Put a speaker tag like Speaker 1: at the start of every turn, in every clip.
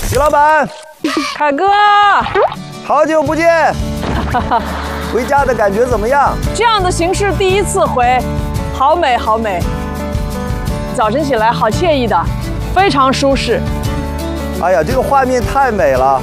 Speaker 1: 李老板，
Speaker 2: 凯哥，
Speaker 1: 好久不见，回家的感觉怎么样？
Speaker 2: 这样的形式第一次回，好美好美。早晨起来好惬意的，非常舒适。
Speaker 1: 哎呀，这个画面太美了。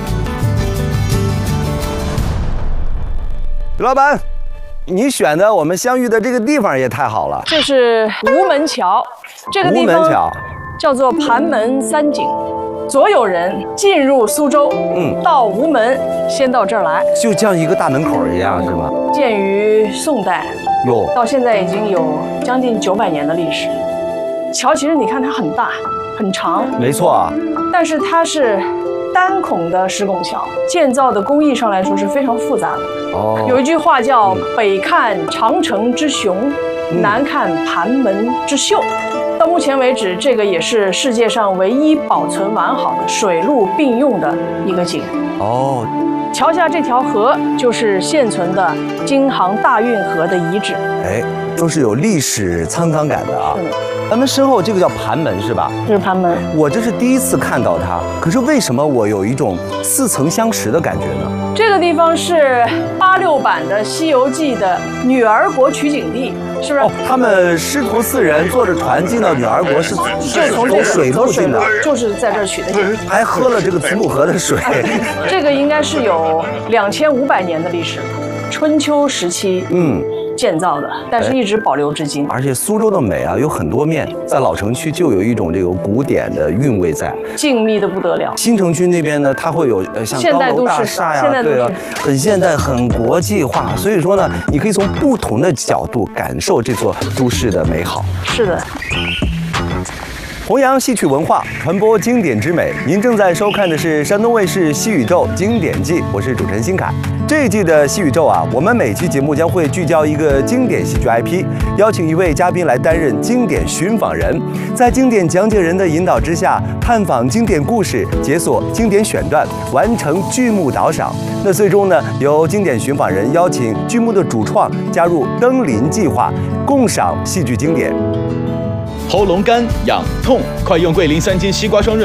Speaker 1: 李老板，你选的我们相遇的这个地方也太好了。
Speaker 2: 这是吴门桥，这个地方叫做盘门三景。所有人进入苏州，到吴门，先到这儿来，
Speaker 1: 就像一个大门口一样，是吗？
Speaker 2: 建于宋代，到现在已经有将近900年的历史。桥其实你看它很大很长，
Speaker 1: 没错啊，
Speaker 2: 但是它是单孔的石拱桥，建造的工艺上来说是非常复杂的。有一句话叫“北看长城之雄，南看盘门之秀”。到目前为止，这个也是世界上唯一保存完好的水陆并用的一个景。桥下这条河就是现存的京杭大运河的遗址。
Speaker 1: 都是有历史沧桑感的啊。咱们身后这个叫盘门是吧？
Speaker 2: 这是盘门。我
Speaker 1: 这是第一次看到它，可是为什么我有一种似曾相识的感觉呢？
Speaker 2: 这个地方是86版的《西游记》的女儿国取景地，是不是？
Speaker 1: 他们师徒4人坐着船进到女儿国，是从水路进的，
Speaker 2: 就是在这儿取的景，
Speaker 1: 还喝了这个子母河的水。
Speaker 2: 这个应该是有2500年的历史，春秋时期建造的，但是一直保留至今。
Speaker 1: 而且苏州的美啊，有很多面，在老城区就有一种这个古典的韵味在，
Speaker 2: 静谧的不得了。
Speaker 1: 新城区那边呢，它会有像高楼大厦呀，对啊，很现代、很国际化。所以说呢，你可以从不同的角度感受这座都市的美好。
Speaker 2: 是的。
Speaker 1: 弘扬戏曲文化，传播经典之美。您正在收看的是山东卫视《戏宇宙经典季》，我是主持人辛凯。这一季的《戏宇宙》啊，我们每期节目将会聚焦一个经典戏剧 IP， 邀请一位嘉宾来担任经典寻访人，在经典讲解人的引导之下，探访经典故事，解锁经典选段，完成剧目导赏。那最终呢，由经典寻访人邀请剧目的主创加入登临计划，共赏戏剧经典。
Speaker 3: 喉咙干痒痛，快用桂林3金西瓜霜热